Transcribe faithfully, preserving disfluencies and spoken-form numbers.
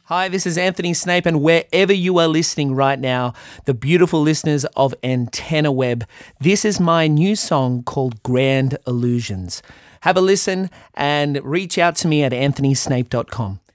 Hi, this is Anthony Snape, and wherever you are listening right now, the beautiful listeners of Antenna Web, this is my new song called Grand Illusions. Have a listen and reach out to me at anthony snape dot com.